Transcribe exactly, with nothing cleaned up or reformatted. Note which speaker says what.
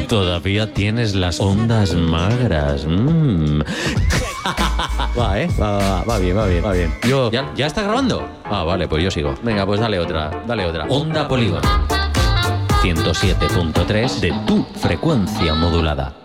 Speaker 1: Todavía tienes las ondas magras. Mm. Va, ¿eh? Va, va, va bien, va bien, va bien. Yo, ¿ya, ¿ya está grabando? Ah, vale, pues yo sigo. Venga, pues dale otra, dale otra. Onda Polígono. ciento siete punto tres de tu frecuencia modulada.